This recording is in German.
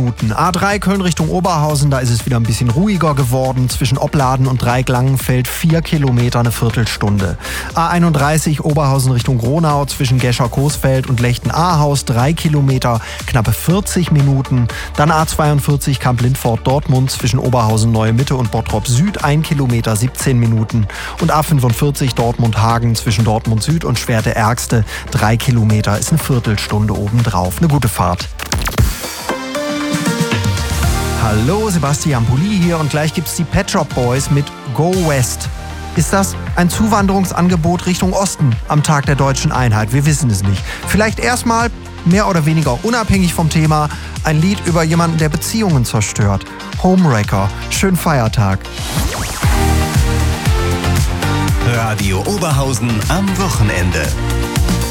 Minuten. A3 Köln Richtung Oberhausen, da ist es wieder ein bisschen ruhiger geworden. Zwischen Opladen und Dreieck-Langenfeld 4 Kilometer, eine Viertelstunde. A31 Oberhausen Richtung Gronau, zwischen Gescher-Coesfeld und Lechten-Ahaus 3 Kilometer, knappe 40 Minuten. Dann A42 Kamp-Lindfort-Dortmund, zwischen Oberhausen-Neue-Mitte und Bottrop Süd 1 Kilometer, 17 Minuten. Und A45 Dortmund-Hagen, zwischen Dortmund Süd und Schwerte-Ärgste 3 Kilometer, ist eine Viertelstunde obendrauf. Eine gute Fahrt. Hallo, Sebastian Pulli hier und gleich gibt's die Pet Shop Boys mit Go West. Ist das ein Zuwanderungsangebot Richtung Osten am Tag der Deutschen Einheit? Wir wissen es nicht. Vielleicht erstmal, mehr oder weniger unabhängig vom Thema, ein Lied über jemanden, der Beziehungen zerstört. Homewrecker. Schönen Feiertag. Radio Oberhausen am Wochenende.